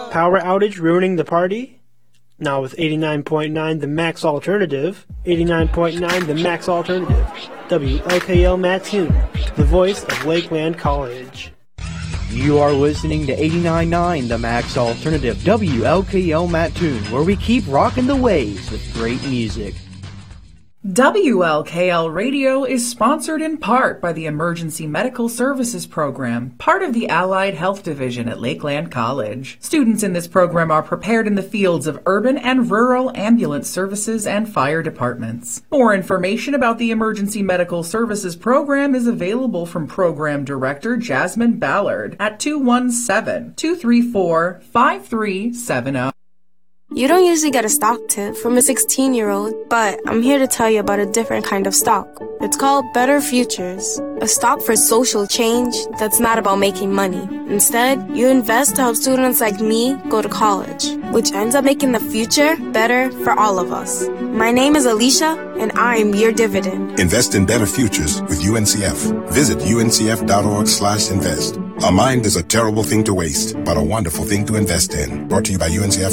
Power outage ruining the party? Now with 89.9 The Max Alternative. 89.9 The Max Alternative. WLKL Mattoon, the voice of Lakeland College. You are listening to 89.9 The Max Alternative, WLKL Mattoon, where we keep rocking the waves with great music. WLKL Radio is sponsored in part by the Emergency Medical Services Program, part of the Allied Health Division at Lakeland College. Students in this program are prepared in the fields of urban and rural ambulance services and fire departments. More information about the Emergency Medical Services Program is available from Program Director Jasmine Ballard at 217-234-5370. You don't usually get a stock tip from a 16-year-old, but I'm here to tell you about a different kind of stock. It's called Better Futures, a stock for social change that's not about making money. Instead, you invest to help students like me go to college, which ends up making the future better for all of us. My name is Alicia, and I'm your dividend. Invest in better futures with UNCF. Visit uncf.org/invest. A mind is a terrible thing to waste, but a wonderful thing to invest in. Brought to you by UNCF.